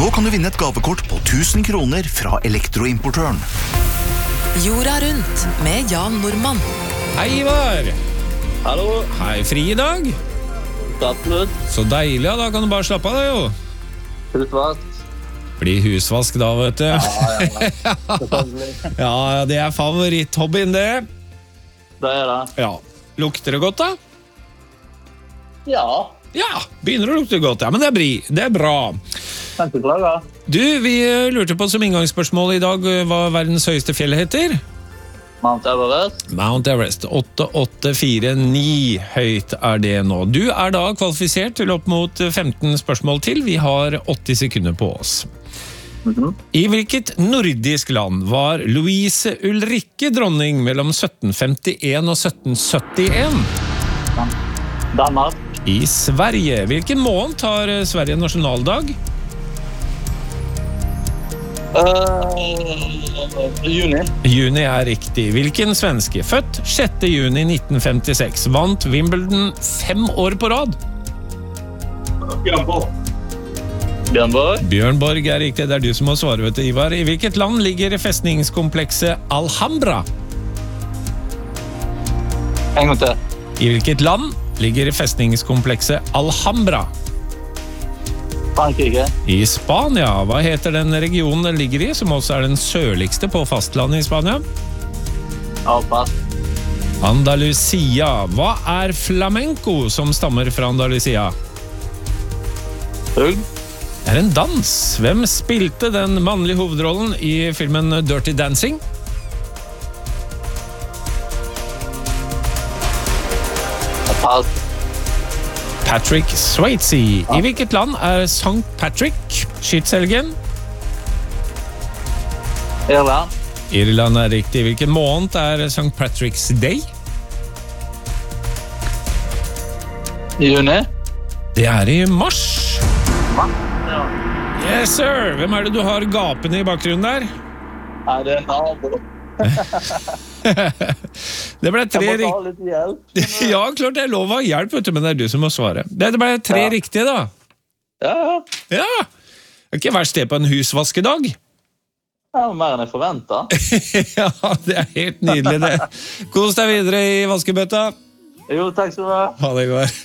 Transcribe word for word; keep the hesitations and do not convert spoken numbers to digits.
Nå kan du vinne et gavekort på tusen kroner fra elektroimportøren. Jorda rundt med Jan Normann. Hei, Ivar. Hallo. Hei, fri i dag. Absolutt. Så deilig, ja. Da kan du bare slappe av det, jo. Husvask. Blir husvask da, vet du. Ja, ja, selvfølgelig. Ja, det er favoritthobbyen, det. Det er det. Ja. Lukter det godt, da? Ja. Ja, begynner å lukte godt. Ja, men det er, bri. Det er bra. Kan ikke klage. Du, vi lurte på som inngangsspørsmål i dag hva verdens høyeste fjell heter. Mount Everest. Mount Everest, åtte åtte fire ni høyt er det nå. Du er da kvalifisert til opp mot femten spørsmål til. Vi har åtti sekunder på oss. Mm-hmm. I hvilket nordisk land var Louise Ulrikke dronning mellom sytten femtien og sytten syttien? Danmark. I Sverige. Hvilken måned har Sverige nasjonaldag? Uh, juni. Juni er riktig. Hvilken svenske, født sjette juni nitten femtiseks, vant Wimbledon fem år på rad? Bjørn Borg. Bjørn Borg. Bjørn Borg er riktig. Det er du som må svare, vet du, Ivar. I hvilket land ligger festningskomplekset Alhambra? En gang til. I hvilket land ligger festningskomplekset Alhambra? Frankrike. I Spania. Hva heter den regionen den ligger i, som også er den sørligste på fastlandet i Spania? Avpass. Andalusia. Hva er flamenco som stammer fra Andalusia? Fugl. Det er en dans. Hvem spilte den mannlige hovedrollen i filmen Dirty Dancing? Pass. Patrick Swayze. I hvilket land er Sankt Patrick skytshelgen? Irland. Irland er riktig. Hvilken måned er Sankt Patrick's Day? Juni. Det er i mars. Ja. Yes, sir. Hvem er det du har gapende i bakgrunnen der? Nei, det er nabo. Det ble tre Jeg må ta riktige. litt hjelp. Ja, klart det er lov å ha hjelp, vet du, men det er du som må svare. Det ble tre Ja. riktige, da. Ja, ja. Ja. Det er ikke verst det på en husvaskedag. Ja, mer enn jeg forventet. Ja, det er helt nydelig det. Kos deg videre i vaskebøtta. Jo, takk skal du ha. Ha det godt.